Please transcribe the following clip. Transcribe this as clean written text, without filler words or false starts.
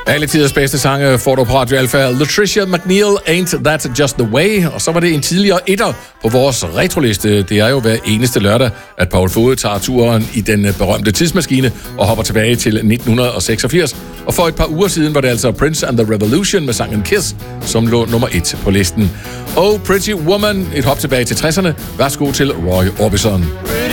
Alle tiders bedste sange får du på Radio Alfa. Latricia McNeil, Ain't That Just The Way. Og så var det en tidligere etter på vores retroliste. Det er jo hver eneste lørdag, at Paul Fode tager turen i den berømte tidsmaskine og hopper tilbage til 1986. Og for et par uger siden var det altså Prince and the Revolution med sangen Kiss, som lå nummer 1 på listen. Oh Pretty Woman, et hop tilbage til 60'erne. Værsgo til Roy Orbison.